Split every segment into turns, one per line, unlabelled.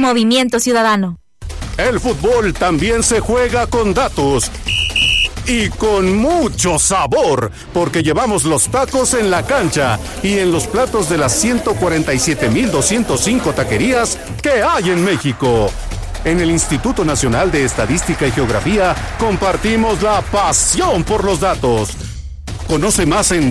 Movimiento Ciudadano.
El fútbol también se juega con datos. Y con mucho sabor, porque llevamos los tacos en la cancha y en los platos de las 147,205 taquerías que hay en México. En el Instituto Nacional de Estadística y Geografía compartimos la pasión por los datos. Conoce más en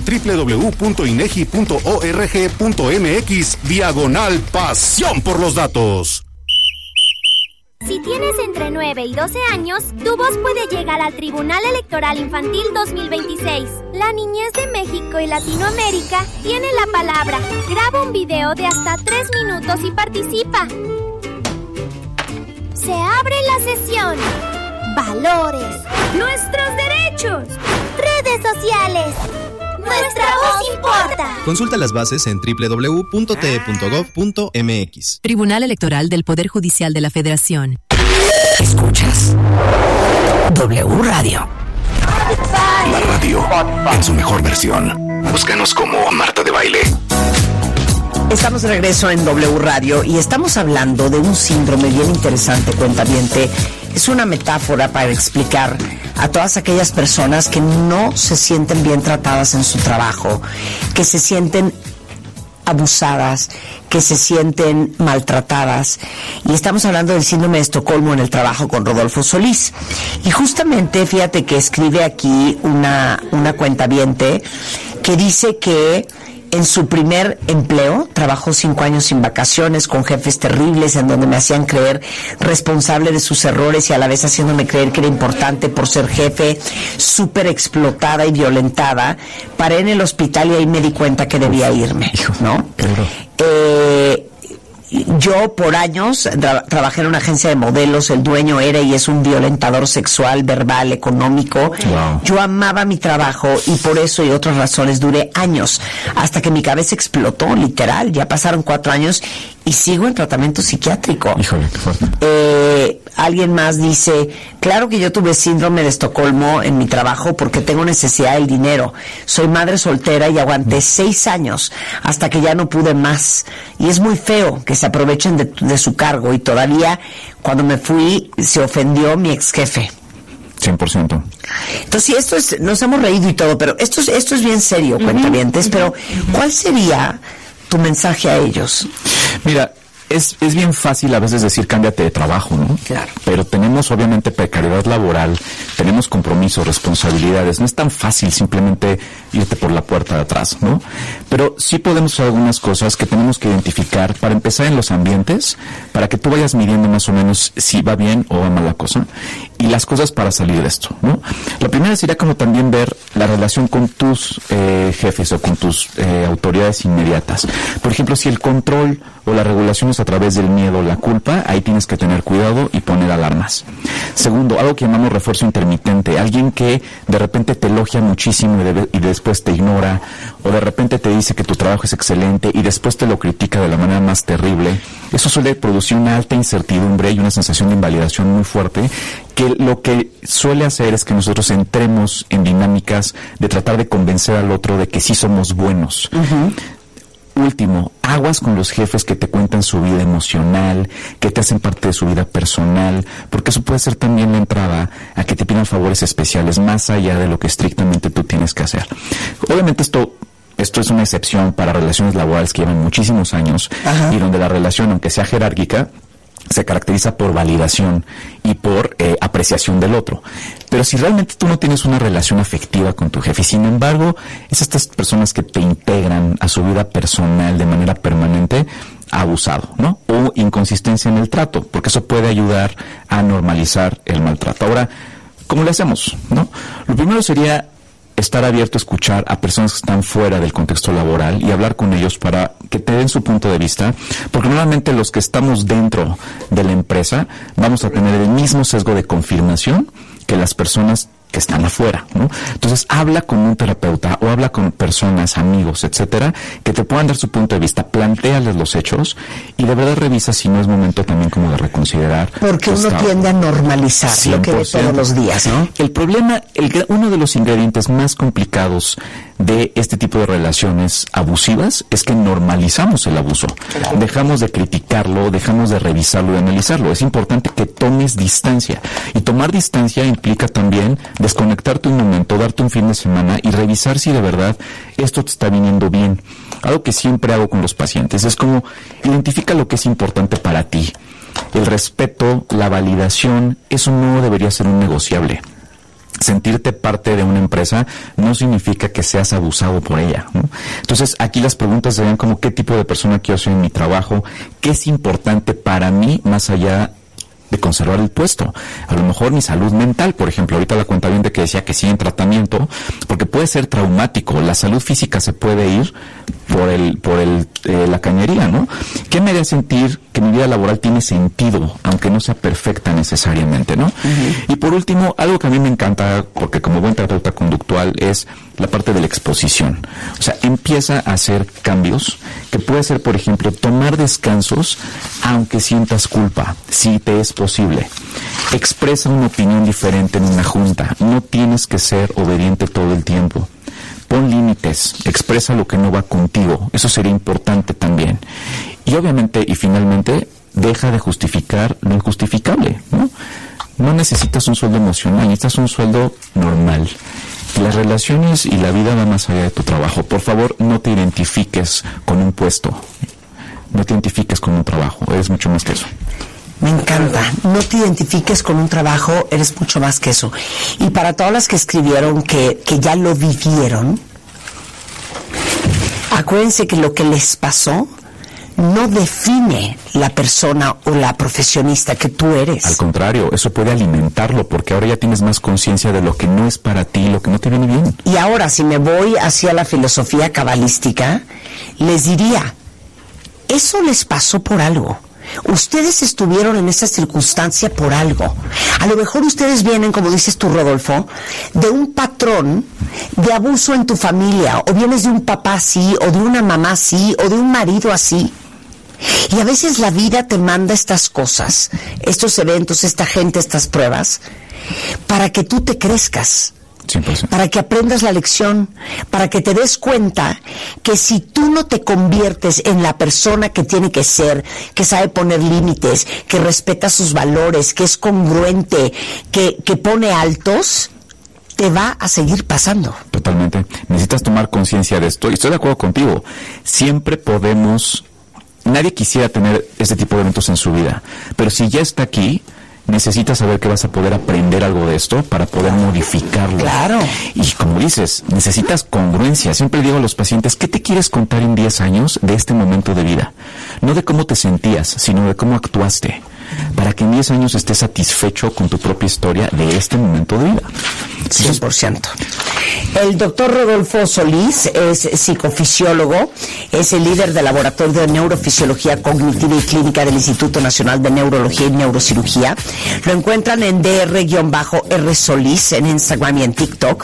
www.inegi.org.mx/pasión por los datos.
Si tienes entre 9 y 12 años, tu voz puede llegar al Tribunal Electoral Infantil 2026. La niñez de México y Latinoamérica tiene la palabra. Graba un video de hasta 3 minutos y participa. Se abre la sesión. Valores. Nuestros derechos. Redes sociales. Nuestra voz importa.
Consulta las bases en www.te.gov.mx.
Tribunal Electoral del Poder Judicial de la Federación.
Escuchas W Radio.
La radio en su mejor versión. Búscanos como Marta de Baile.
Estamos de regreso en W Radio y estamos hablando de un síndrome bien interesante, cuentaviente. Es una metáfora para explicar a todas aquellas personas que no se sienten bien tratadas en su trabajo, que se sienten abusadas, que se sienten maltratadas. Y estamos hablando del síndrome de Estocolmo en el trabajo con Rodolfo Solís. Y justamente, fíjate que escribe aquí una cuentaviente que dice que en su primer empleo trabajó 5 años sin vacaciones, con jefes terribles, en donde me hacían creer responsable de sus errores y a la vez haciéndome creer que era importante por ser jefe, súper explotada y violentada. Paré en el hospital y ahí me di cuenta que debía irme, ¿no? Claro. Yo por años trabajé en una agencia de modelos, el dueño era y es un violentador sexual, verbal, económico. Wow. Yo amaba mi trabajo y por eso y otras razones duré años, hasta que mi cabeza explotó, literal. Ya pasaron 4 años y sigo en tratamiento psiquiátrico.
Híjole, qué fuerte.
Alguien más dice, claro que yo tuve síndrome de Estocolmo en mi trabajo porque tengo necesidad del dinero. Soy madre soltera y aguanté 6 años hasta que ya no pude más. Y es muy feo que se aprovechen de su cargo, y todavía cuando me fui se ofendió mi ex jefe.
100%.
Entonces, sí, esto es, nos hemos reído y todo, pero esto es bien serio, cuentavientes, pero ¿cuál sería tu mensaje a ellos?
Mira, es bien fácil a veces decir cámbiate de trabajo, ¿no?
Claro.
Pero tenemos obviamente precariedad laboral, tenemos compromisos, responsabilidades. No es tan fácil simplemente irte por la puerta de atrás, ¿no? Pero sí podemos hacer algunas cosas que tenemos que identificar para empezar en los ambientes, para que tú vayas midiendo más o menos si va bien o va mal la cosa, y las cosas para salir de esto, ¿no? La primera sería como también ver la relación con tus jefes o con tus autoridades inmediatas. Por ejemplo, si el control o la regulación es a través del miedo o la culpa, ahí tienes que tener cuidado y poner alarmas. Segundo, algo que llamamos refuerzo intermitente, alguien que de repente te elogia muchísimo y después te ignora, o de repente te dice que tu trabajo es excelente y después te lo critica de la manera más terrible. Eso suele producir una alta incertidumbre y una sensación de invalidación muy fuerte, que lo que suele hacer es que nosotros entremos en dinámicas de tratar de convencer al otro de que sí somos buenos. Último, aguas con los jefes que te cuentan su vida emocional, que te hacen parte de su vida personal, porque eso puede ser también la entrada a que te pidan favores especiales más allá de lo que estrictamente tú tienes que hacer. Obviamente esto es una excepción para relaciones laborales que llevan muchísimos años. Ajá. Y donde la relación, aunque sea jerárquica, se caracteriza por validación y por apreciación del otro. Pero si realmente tú no tienes una relación afectiva con tu jefe, y sin embargo es estas personas que te integran a su vida personal de manera permanente, abusado, ¿no? O inconsistencia en el trato, porque eso puede ayudar a normalizar el maltrato. Ahora, ¿cómo le hacemos, no? Lo primero sería estar abierto a escuchar a personas que están fuera del contexto laboral y hablar con ellos para que te den su punto de vista, porque normalmente los que estamos dentro de la empresa vamos a tener el mismo sesgo de confirmación que las personas que están afuera, ¿no? Entonces, habla con un terapeuta o habla con personas, amigos, etcétera, que te puedan dar su punto de vista, plantéales los hechos y de verdad revisa si no es momento también como de reconsiderar.
Porque uno tiende a normalizar 100%. Lo que ve todos los días, ¿no?
El problema, uno de los ingredientes más complicados de este tipo de relaciones abusivas es que normalizamos el abuso. Dejamos de criticarlo, dejamos de revisarlo y analizarlo. Es importante que tomes distancia. Y tomar distancia implica también desconectarte un momento, darte un fin de semana y revisar si de verdad esto te está viniendo bien. Algo que siempre hago con los pacientes es como identifica lo que es importante para ti. El respeto, la validación, eso no debería ser un negociable. Sentirte parte de una empresa no significa que seas abusado por ella, ¿no? Entonces, aquí las preguntas serían como qué tipo de persona quiero ser en mi trabajo, qué es importante para mí más allá de conservar el puesto. A lo mejor mi salud mental, por ejemplo, ahorita la cuentaviente que decía que sí en tratamiento, porque puede ser traumático, la salud física se puede ir por la cañería, ¿no? ¿Qué me haría sentir que mi vida laboral tiene sentido, aunque no sea perfecta necesariamente, ¿no? Uh-huh. Y por último, algo que a mí me encanta, porque como buen terapeuta conductual, es la parte de la exposición. O sea, empieza a hacer cambios, que puede ser, por ejemplo, tomar descansos, aunque sientas culpa, si te es posible. Expresa una opinión diferente en una junta. No tienes que ser obediente todo el tiempo. Pon límites, expresa lo que no va contigo. Eso sería importante también. Y obviamente, y finalmente, deja de justificar lo injustificable, ¿no? No necesitas un sueldo emocional, necesitas un sueldo normal. Las relaciones y la vida van más allá de tu trabajo. Por favor, no te identifiques con un puesto. No te identifiques con un trabajo. Eres mucho más que eso.
Me encanta. No te identifiques con un trabajo, eres mucho más que eso. Y para todas las que escribieron que ya lo vivieron, acuérdense que lo que les pasó no define la persona o la profesionista que tú eres.
Al contrario, eso puede alimentarlo, porque ahora ya tienes más conciencia de lo que no es para ti, lo que no te viene bien.
Y ahora, si me voy hacia la filosofía cabalística, les diría, eso les pasó por algo. Ustedes estuvieron en esa circunstancia por algo. A lo mejor ustedes vienen, como dices tú, Rodolfo, de un patrón de abuso en tu familia, o vienes de un papá así, o de una mamá así, o de un marido así. Y a veces la vida te manda estas cosas, estos eventos, esta gente, estas pruebas, para que tú te crezcas.
100%.
Para que aprendas la lección, para que te des cuenta que si tú no te conviertes en la persona que tiene que ser, que sabe poner límites, que respeta sus valores, que es congruente, que pone altos, te va a seguir pasando.
Totalmente. Necesitas tomar conciencia de esto. Y estoy de acuerdo contigo. Siempre podemos... Nadie quisiera tener este tipo de eventos en su vida. Pero si ya está aquí... necesitas saber que vas a poder aprender algo de esto para poder modificarlo.
Claro.
Y como dices, necesitas congruencia. Siempre digo a los pacientes, ¿qué te quieres contar en 10 años de este momento de vida? No de cómo te sentías, sino de cómo actuaste. Para que en 10 años estés satisfecho con tu propia historia de este momento de vida.
100%. El doctor Rodolfo Solís es psicofisiólogo, es el líder del Laboratorio de Neurofisiología Cognitiva y Clínica del Instituto Nacional de Neurología y Neurocirugía. Lo encuentran en dr-r Solís en Instagram y en TikTok,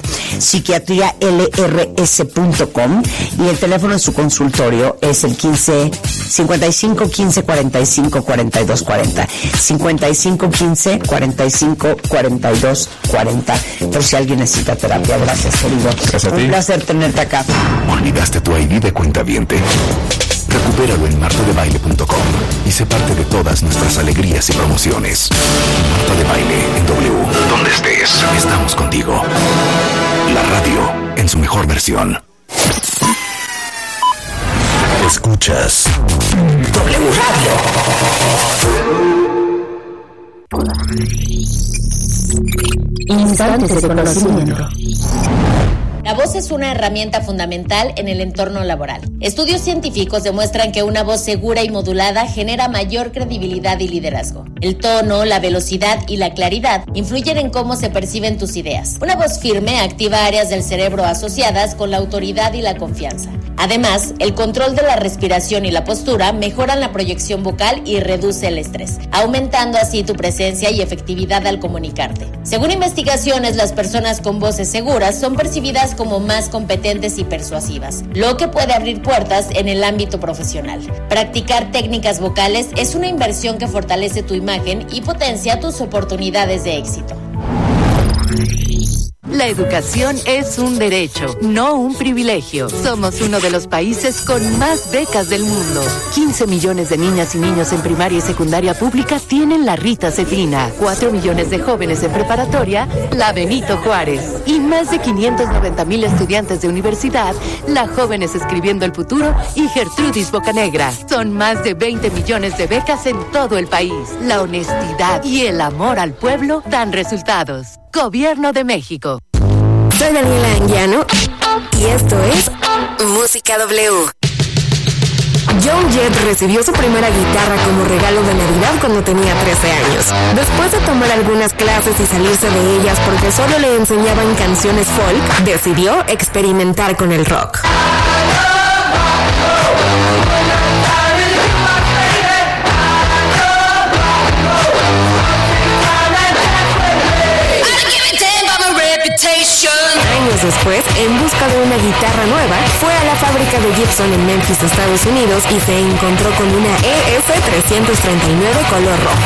psiquiatrialrs.com, y el teléfono en su consultorio es el 55 15 45 42 40. 55 15 45 42 40, por si alguien necesita terapia. Gracias, querido.
Gracias a ti.
Un placer tenerte acá.
¿Olvidaste tu ID de cuentaviente? Recupéralo en martadebaile.com y sé parte de todas nuestras alegrías y promociones. Marta de Baile en W. Donde estés, estamos contigo. La radio en su mejor versión. Escuchas W Radio.
Instantes de conocimiento. La voz es una herramienta fundamental en el entorno laboral. Estudios científicos demuestran que una voz segura y modulada genera mayor credibilidad y liderazgo. El tono, la velocidad y la claridad influyen en cómo se perciben tus ideas. Una voz firme activa áreas del cerebro asociadas con la autoridad y la confianza. Además, el control de la respiración y la postura mejoran la proyección vocal y reduce el estrés, aumentando así tu presencia y efectividad al comunicarte. Según investigaciones, las personas con voces seguras son percibidas como más competentes y persuasivas, lo que puede abrir puertas en el ámbito profesional. Practicar técnicas vocales es una inversión que fortalece tu imagen y potencia tus oportunidades de éxito.
La educación es un derecho, no un privilegio. Somos uno de los países con más becas del mundo. 15 millones de niñas y niños en primaria y secundaria pública tienen la Rita Cefina. 4 millones de jóvenes en preparatoria, la Benito Juárez. Y más de 590,000 estudiantes de universidad, la Jóvenes Escribiendo el Futuro y Gertrudis Bocanegra. Son más de 20 millones de becas en todo el país. La honestidad y el amor al pueblo dan resultados. Gobierno de México.
Soy Daniela Anguiano y esto es Música W. Joan Jett recibió su primera guitarra como regalo de Navidad cuando tenía 13 años. Después de tomar algunas clases y salirse de ellas porque solo le enseñaban canciones folk, decidió experimentar con el rock. Años después, en busca de una guitarra nueva, fue a la fábrica de Gibson en Memphis, Estados Unidos, y se encontró con una ES-339 color rojo.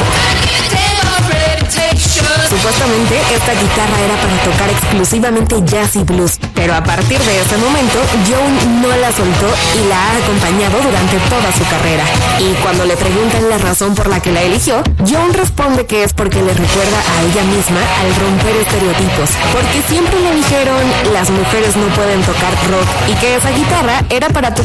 Supuestamente, esta guitarra era para tocar exclusivamente jazz y blues, pero a partir de ese momento, Joan no la soltó y la ha acompañado durante toda su carrera. Y cuando le preguntan la razón por la que la eligió, Joan responde que es porque le recuerda a ella misma al romper estereotipos, porque siempre le dijeron las mujeres no pueden tocar rock y que esa guitarra era para tocar